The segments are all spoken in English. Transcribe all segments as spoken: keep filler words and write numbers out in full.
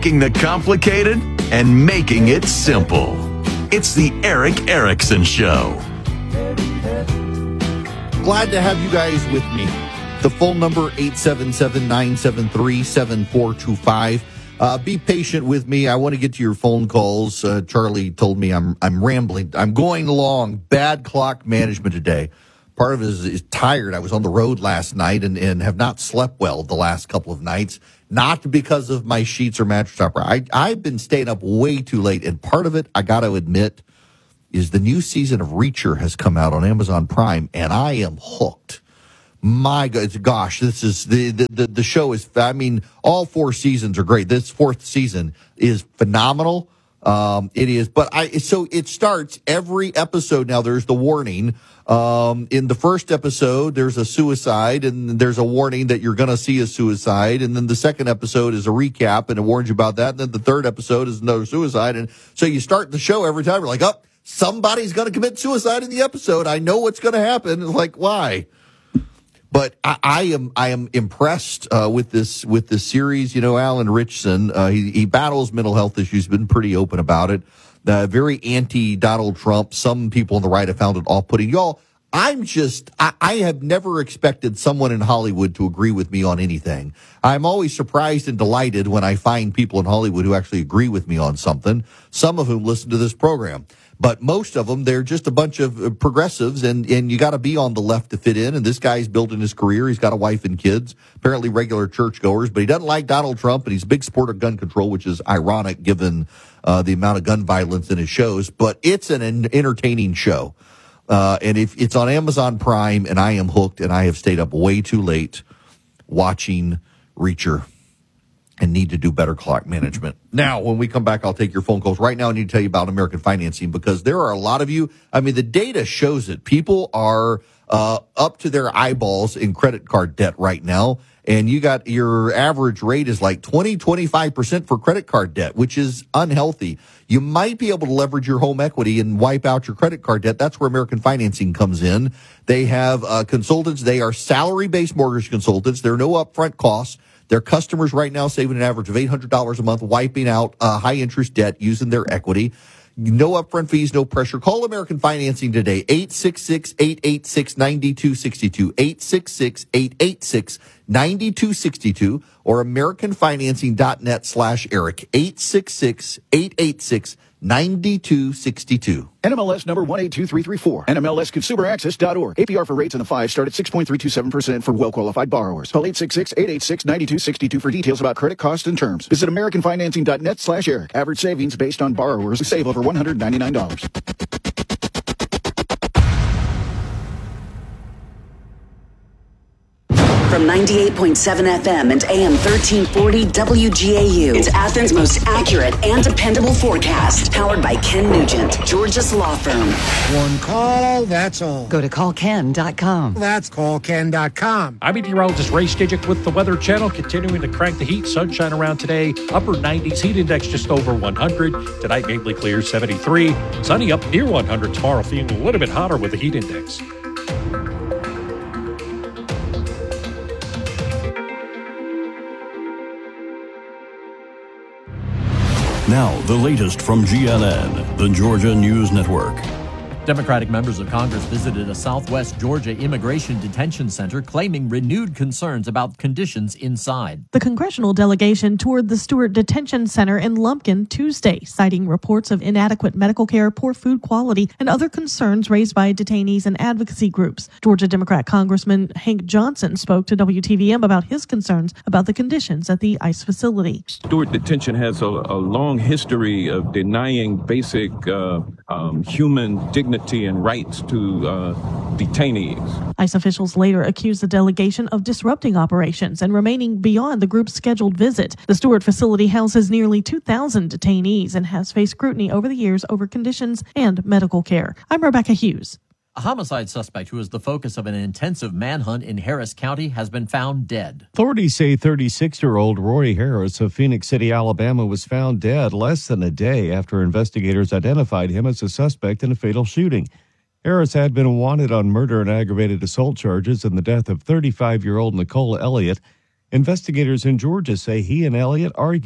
taking the complicated and making it simple. It's the Erick Erickson Show. Glad to have you guys with me. The phone number, eight seven seven, nine seven three, seven four two five. Uh, be patient with me. I want to get to your phone calls. Uh, Charlie told me I'm I'm rambling. I'm going along. Bad clock management today. Part of it is, is tired. I was on the road last night and, and have not slept well the last couple of nights. Not because of my sheets or mattress topper. I, I've been staying up way too late. And part of it, I got to admit, is the new season of Reacher has come out on Amazon Prime, and I am hooked. My God, gosh, this is the, the, the, the show is, I mean, all four seasons are great. This fourth season is phenomenal. Um, it is, but I, so it starts every episode. Now there's the warning. Um, in the first episode, there's a suicide and there's a warning that you're going to see a suicide. And then the second episode is a recap and it warns you about that. And then the third episode is another suicide. And so you start the show every time. You're like, oh, somebody's going to commit suicide in the episode. I know what's going to happen. It's like, why? But I, I am I am impressed uh, with this with this series. You know, Alan Richson, uh, he, he battles mental health issues, been pretty open about it. Uh, very anti-Donald Trump. Some people on the right have found it off-putting. Y'all, I'm just, I, I have never expected someone in Hollywood to agree with me on anything. I'm always surprised and delighted when I find people in Hollywood who actually agree with me on something, some of whom listen to this program. But most of them, they're just a bunch of progressives, and, and you got to be on the left to fit in. And this guy's building his career. He's got a wife and kids, apparently regular churchgoers, but he doesn't like Donald Trump, and he's a big supporter of gun control, which is ironic given uh, the amount of gun violence in his shows. But it's an, an entertaining show. Uh, and if it's on Amazon Prime, and I am hooked, and I have stayed up way too late watching Reacher and need to do better clock management. Now, when we come back, I'll take your phone calls. Right now, I need to tell you about American Financing because there are a lot of you. I mean, the data shows it. People are uh, up to their eyeballs in credit card debt right now. And you got your average rate is like twenty, twenty-five percent for credit card debt, which is unhealthy. You might be able to leverage your home equity and wipe out your credit card debt. That's where American Financing comes in. They have uh, consultants. They are salary-based mortgage consultants. There are no upfront costs. Their customers right now saving an average of eight hundred dollars a month, wiping out uh, high-interest debt using their equity. No upfront fees, no pressure. Call American Financing today, eight six six, eight eight six, nine two six two, eight six six, eight eight six, nine two six two, or americanfinancing.net slash Eric, eight six six, eight eight six, nine two six two. N M L S number one eight two three three four. N M L S consumer access dot org. A P R for rates in the five start at six point three two seven percent for well-qualified borrowers. Call eight six six, eight eight six, nine two six two for details about credit costs and terms. Visit americanfinancing.net slash Eric. Average savings based on borrowers who save over one hundred ninety-nine dollars. From ninety-eight point seven F M and A M thirteen forty W G A U. It's Athens' most accurate and dependable forecast. Powered by Ken Nugent, Georgia's law firm. One call, that's all. Go to call ken dot com. That's call ken dot com. I'm meteorologist Ray Skidjic with the Weather Channel, continuing to crank the heat. Sunshine around today, upper nineties, heat index just over one hundred. Tonight, mainly clear, seventy-three. Sunny up near one hundred tomorrow, feeling a little bit hotter with the heat index. Now, the latest from G N N, the Georgia News Network. Democratic members of Congress visited a Southwest Georgia immigration detention center claiming renewed concerns about conditions inside. The congressional delegation toured the Stewart Detention Center in Lumpkin Tuesday, citing reports of inadequate medical care, poor food quality, and other concerns raised by detainees and advocacy groups. Georgia Democrat Congressman Hank Johnson spoke to W T V M about his concerns about the conditions at the ICE facility. Stewart Detention has a, a long history of denying basic uh, um, human dignity and rights to uh, detainees. ICE officials later accused the delegation of disrupting operations and remaining beyond the group's scheduled visit. The Stewart facility houses nearly two thousand detainees and has faced scrutiny over the years over conditions and medical care. I'm Rebecca Hughes. A homicide suspect who was the focus of an intensive manhunt in Harris County has been found dead. Authorities say thirty-six-year-old Rory Harris of Phoenix City, Alabama, was found dead less than a day after investigators identified him as a suspect in a fatal shooting. Harris had been wanted on murder and aggravated assault charges in the death of thirty-five-year-old Nicole Elliott. Investigators in Georgia say he and Elliott argued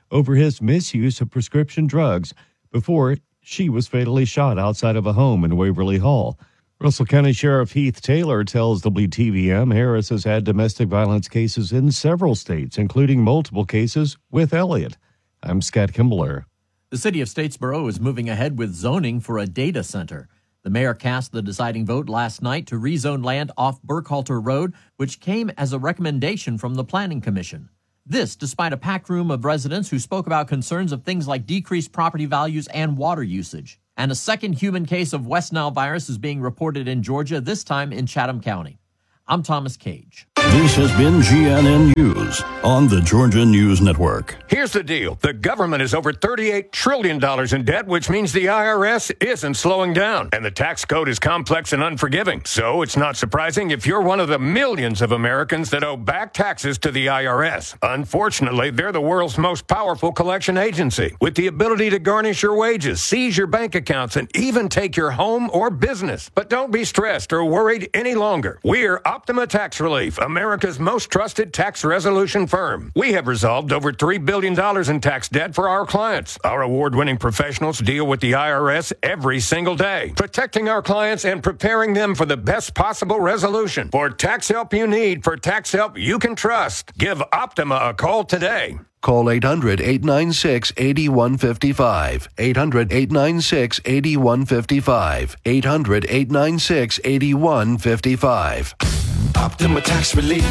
over his misuse of prescription drugs before she was fatally shot outside of a home in Waverly Hall. Russell County Sheriff Heath Taylor tells W T V M Harris has had domestic violence cases in several states, including multiple cases with Elliott. I'm Scott Kimbler. The city of Statesboro is moving ahead with zoning for a data center. The mayor cast the deciding vote last night to rezone land off Burkhalter Road, which came as a recommendation from the Planning Commission. This despite a packed room of residents who spoke about concerns of things like decreased property values and water usage. And a second human case of West Nile virus is being reported in Georgia, this time in Chatham County. I'm Thomas Cage. This has been G N N News on the Georgia News Network. Here's the deal. The government is over thirty-eight trillion dollars in debt, which means the I R S isn't slowing down. And the tax code is complex and unforgiving. So it's not surprising if you're one of the millions of Americans that owe back taxes to the I R S. Unfortunately, they're the world's most powerful collection agency, with the ability to garnish your wages, seize your bank accounts, and even take your home or business. But don't be stressed or worried any longer. We're Optima Tax Relief, America's most trusted tax resolution firm. We have resolved over three billion dollars in tax debt for our clients. Our award-winning professionals deal with the I R S every single day, protecting our clients and preparing them for the best possible resolution. For tax help you need, for tax help you can trust, give Optima a call today. Call eight hundred, eight nine six, eight one five five. eight hundred, eight nine six, eight one five five. eight hundred, eight nine six, eight one five five. Optima Tax Relief.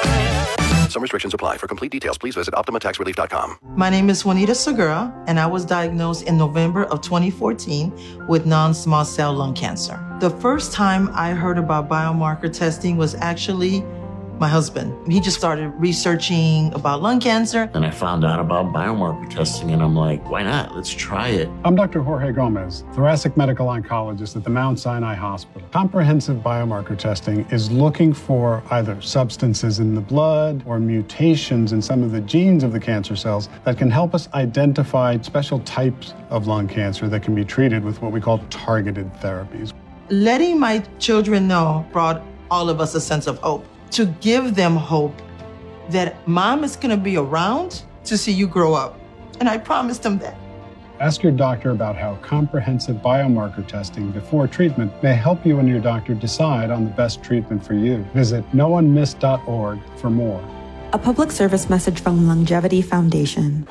Some restrictions apply. For complete details, please visit optima tax relief dot com. My name is Juanita Segura, and I was diagnosed in November of twenty fourteen with non-small cell lung cancer. The first time I heard about biomarker testing was actually my husband. He just started researching about lung cancer. And I found out about biomarker testing, and I'm like, why not? Let's try it. I'm Doctor Jorge Gomez, thoracic medical oncologist at the Mount Sinai Hospital. Comprehensive biomarker testing is looking for either substances in the blood or mutations in some of the genes of the cancer cells that can help us identify special types of lung cancer that can be treated with what we call targeted therapies. Letting my children know brought all of us a sense of hope. To give them hope that mom is going to be around to see you grow up. And I promised them that. Ask your doctor about how comprehensive biomarker testing before treatment may help you and your doctor decide on the best treatment for you. Visit no one missed dot org for more. A public service message from Longevity Foundation.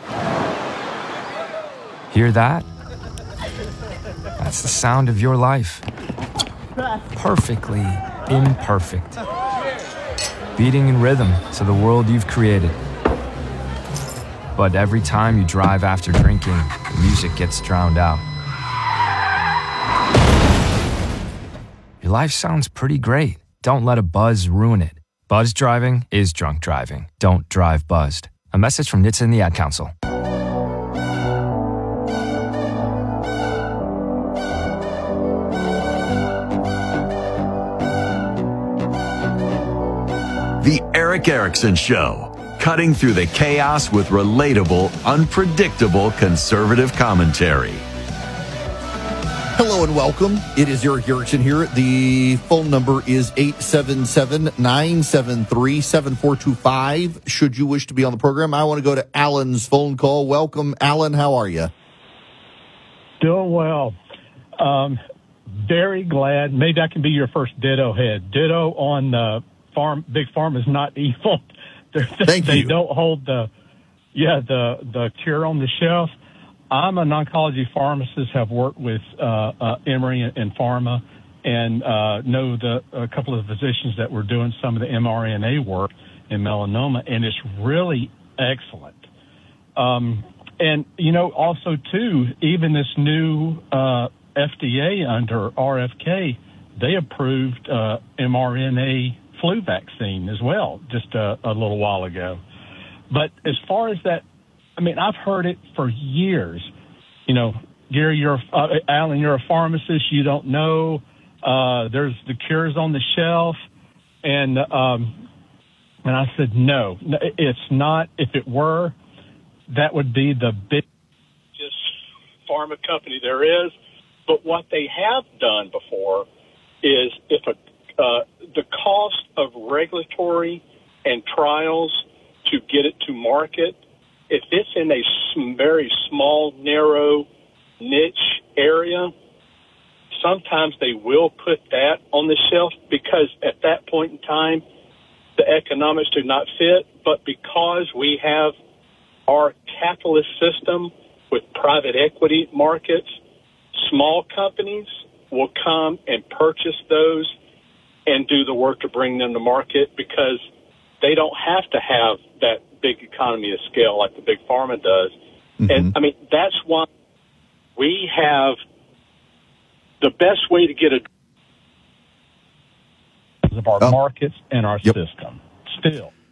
Hear that? That's the sound of your life. Perfectly imperfect. Beating in rhythm to the world you've created. But every time you drive after drinking, the music gets drowned out. Your life sounds pretty great. Don't let a buzz ruin it. Buzz driving is drunk driving. Don't drive buzzed. A message from N H T S A and the Ad Council. The Erick Erickson Show, cutting through the chaos with relatable, unpredictable conservative commentary. Hello and welcome. It is Erick Erickson here. The phone number is eight seven seven, nine seven three, seven four two five. Should you wish to be on the program, I want to go to Alan's phone call. Welcome, Alan. How are you? Doing well. Um, very glad. Maybe I can be your first ditto head. Ditto on uh, farm. Big Pharma is not evil. Thank they you. don't hold the, yeah, the the cure on the shelf. I'm an oncology pharmacist. Have worked with uh, uh, Emory and, and Pharma, and uh, know the a couple of physicians that were doing some of the mRNA work in melanoma, and it's really excellent. Um, and you know, also too, even this new uh, F D A under R F K, they approved uh, mRNA flu vaccine as well, just a, a little while ago. But as far as that, I mean, I've heard it for years. You know, Gary, you're uh, Alan, you're a pharmacist. You don't know. Uh, there's the cures on the shelf, and um, and I said no, it's not. If it were, that would be the biggest pharma company there is. But what they have done before is if a uh, the cost of regulatory and trials to get it to market if it's in a sm- very small, narrow niche area, sometimes they will put that on the shelf because at that point in time, the economics do not fit. But because we have our capitalist system with private equity markets, small companies will come and purchase those and do the work to bring them to market because they don't have to have that big economy of scale like the big pharma does. Mm-hmm. And, I mean, that's why we have the best way to get a... of our oh. markets and our yep. system. Still.